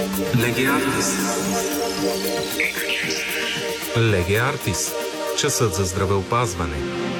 Леге Артис. Леге Артис. Часът за здравеопазване.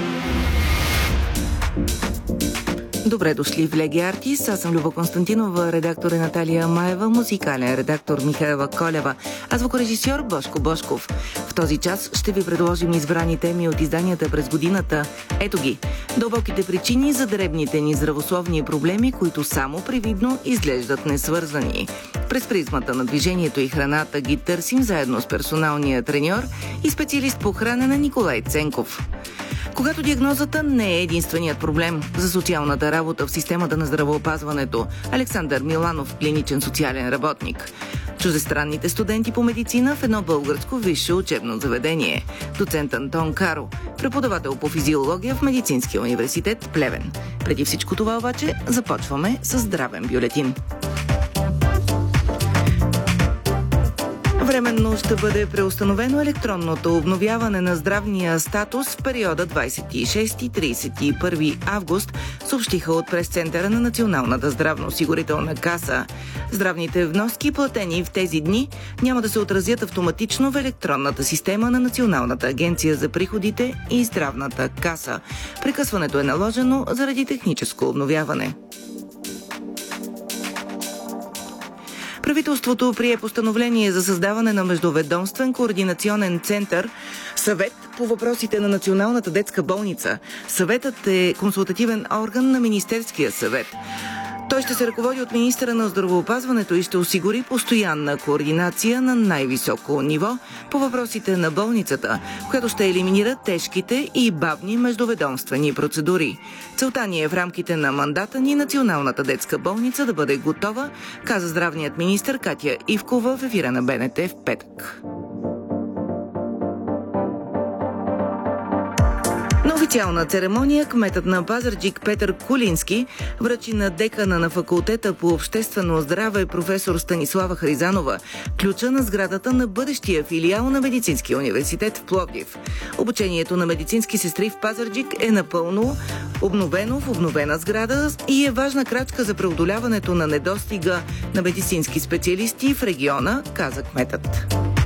Добре дошли в Леге Артис. Аз съм Люба Константинова, редактор е Наталия Маева, музикален редактор Михаела Колева, а звукорежисьор Бошко Бошков. В този час ще ви предложим избрани теми от изданията през годината. Ето ги. Дълбоките причини за дребните ни здравословни проблеми, които само привидно изглеждат несвързани. През призмата на движението и храната ги търсим заедно с персоналния треньор и специалист по хранене Николай Ценков. Когато диагнозата не е единственият проблем за социалната работа в системата на здравеопазването, Александър Миланов, клиничен социален работник. Чуждестранните студенти по медицина в едно българско висше учебно заведение. Доцент Антон Каро, преподавател по физиология в Медицинския университет Плевен. Преди всичко това обаче започваме с здравен бюлетин. Временно ще бъде преустановено електронното обновяване на здравния статус в периода 26-31 август, съобщиха от пресцентъра на Националната здравноосигурителна каса. Здравните вноски, платени в тези дни, няма да се отразят автоматично в електронната система на Националната агенция за приходите и здравната каса. Прекъсването е наложено заради техническо обновяване. Правителството прие постановление за създаване на междуведомствен координационен център Съвет по въпросите на Националната детска болница. Съветът е консултативен орган на Министерския съвет. Той ще се ръководи от министъра на здравеопазването и ще осигури постоянна координация на най-високо ниво по въпросите на болницата, която ще елиминира тежките и бавни междуведомствени процедури. Целта ни е в рамките на мандата ни Националната детска болница да бъде готова, каза здравният министър Катя Ивкова в ефира на БНТ в петък. На официална церемония кметът на Пазарджик Петър Кулински връчи на декана на факултета по обществено здраве професор Станислава Харизанова ключа на сградата на бъдещия филиал на Медицинския университет в Пловдив. Обучението на медицински сестри в Пазарджик е напълно обновено в обновена сграда и е важна крачка за преодоляването на недостига на медицински специалисти в региона, каза кметът.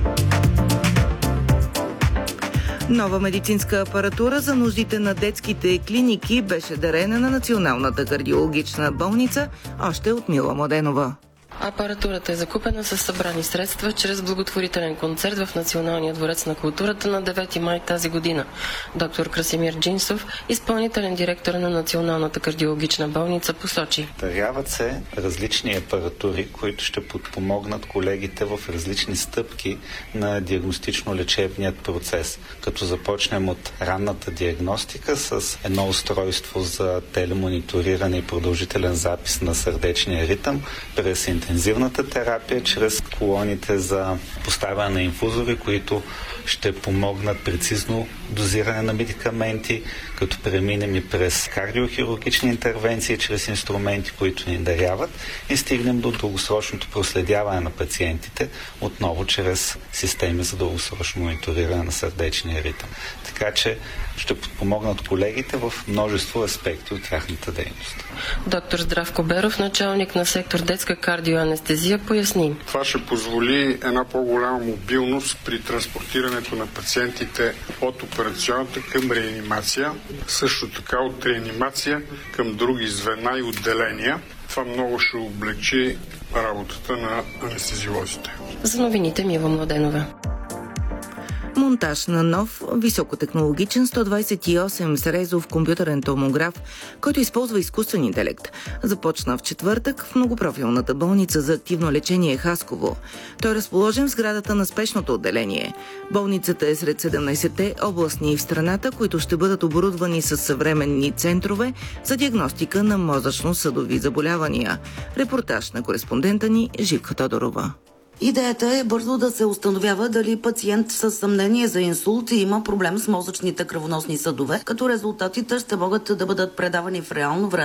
Нова медицинска апаратура за нуждите на детските клиники беше дарена на Националната кардиологична болница още от Мила Младенова. Апаратурата е закупена с събрани средства чрез благотворителен концерт в Националния дворец на културата на 9 май тази година. Доктор Красимир Джинсов, изпълнителен директор на Националната кардиологична болница, посочи: Даряват се различни апаратури, които ще подпомогнат колегите в различни стъпки на диагностично-лечебният процес. Като започнем от ранната диагностика с едно устройство за телемониториране и продължителен запис на сърдечния ритъм, през интензивната терапия, чрез колоните за поставяне на инфузори, които ще помогнат прецизно дозиране на медикаменти, като преминем и през кардиохирургични интервенции, чрез инструменти, които ни даряват, и стигнем до дългосрочното проследяване на пациентите, отново чрез системи за дългосрочно мониториране на сърдечния ритъм. Така че ще подпомогнат колегите в множество аспекти от тяхната дейност. Доктор Здравко Беров, началник на сектор детска кардиоанестезия, поясни: Това ще позволи една по-голяма мобилност при транспортирането на пациентите от операционната към реанимация, също така от реанимация към други звена и отделения. Това много ще облегчи работата на анестезиолозите. За новините Мила Младенова. Монтаж на нов високотехнологичен 128 срезов компютърен томограф, който използва изкуствен интелект, започна в четвъртък в многопрофилната болница за активно лечение Хасково. Той е разположен в сградата на спешното отделение. Болницата е сред 17-те областни в страната, които ще бъдат оборудвани с съвременни центрове за диагностика на мозъчно-съдови заболявания. Репортаж на кореспондента ни Живка Тодорова. Идеята е бързо да се установява дали пациент с съмнение за инсулт има проблем с мозъчните кръвоносни съдове, като резултатите ще могат да бъдат предавани в реално време